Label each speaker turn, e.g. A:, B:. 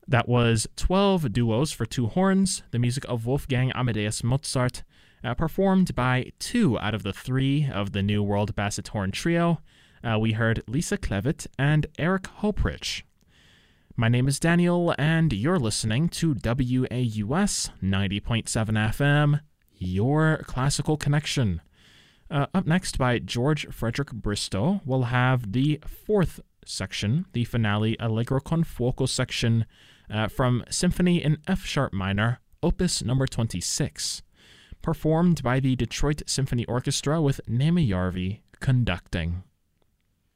A: That was 12 duos for two horns, the music of Wolfgang Amadeus Mozart, performed by two out of the three of the New World Basset Horn Trio. We heard Lisa Clevitt and Eric Hoprich. My name is Daniel, and you're listening to WAUS 90.7 FM, your classical connection. Up next by George Frederick Bristow, we'll have the fourth section, the finale Allegro con fuoco section from Symphony in F-sharp minor, opus number 26, performed by the Detroit Symphony Orchestra with Naima Yarvi conducting.